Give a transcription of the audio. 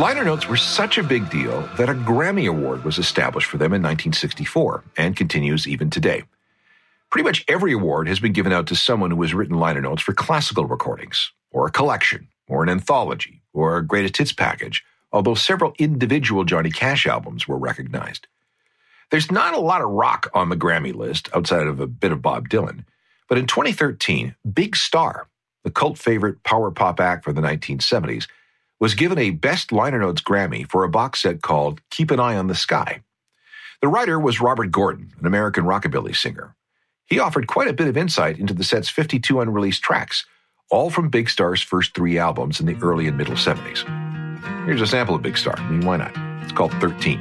Liner notes were such a big deal that a Grammy Award was established for them in 1964 and continues even today. Pretty much every award has been given out to someone who has written liner notes for classical recordings, or a collection, or an anthology, or a greatest hits package, although several individual Johnny Cash albums were recognized. There's not a lot of rock on the Grammy list outside of a bit of Bob Dylan, but in 2013, Big Star, the cult favorite power pop act for the 1970s, was given a Best Liner Notes Grammy for a box set called Keep an Eye on the Sky. The writer was Robert Gordon, an American rockabilly singer. He offered quite a bit of insight into the set's 52 unreleased tracks, all from Big Star's first 3 albums in the early and middle 70s. Here's a sample of Big Star. I mean, why not? It's called 13.